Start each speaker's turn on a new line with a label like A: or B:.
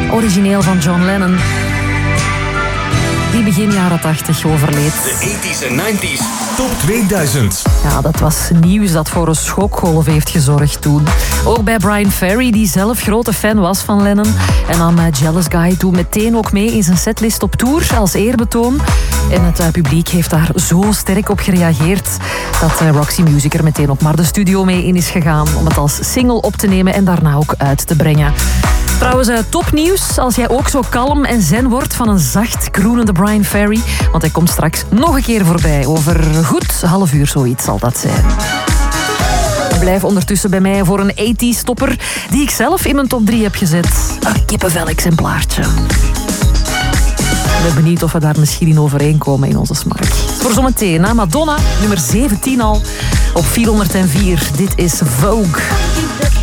A: Origineel van John Lennon. Die begin jaren 80 overleed.
B: De 80s en 90s Top 2000.
A: Ja, dat was nieuws dat voor een schokgolf heeft gezorgd toen. Ook bij Bryan Ferry, die zelf grote fan was van Lennon. En nam Jealous Guy toen meteen ook mee in zijn setlist op tour als eerbetoon. En het publiek heeft daar zo sterk op gereageerd dat Roxy Music er meteen ook maar de studio mee in is gegaan om het als single op te nemen en daarna ook uit te brengen. Trouwens, topnieuws als jij ook zo kalm en zen wordt van een zacht kroenende Bryan Ferry. Want hij komt straks nog een keer voorbij. Over goed half uur zoiets zal dat zijn. Blijf ondertussen bij mij voor een 80s topper die ik zelf in mijn top 3 heb gezet. Een kippenvel-exemplaartje. Ik ben benieuwd of we daar misschien in overeenkomen in onze smaak. Voor zometeen, na Madonna, nummer 17 al. Op 404, dit is Vogue.